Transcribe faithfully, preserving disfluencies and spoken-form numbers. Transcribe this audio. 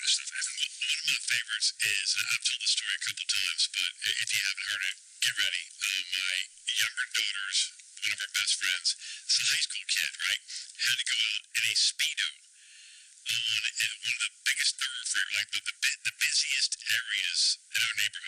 this stuff. And one of my favorites is, and I've told this story a couple times, but if you haven't heard it, get ready. Uh, my younger daughter's, one of her best friends, is a high school kid, right? Had to go out in a Speedo on one of the biggest thoroughfares, like the, the, the busiest areas in our neighborhood.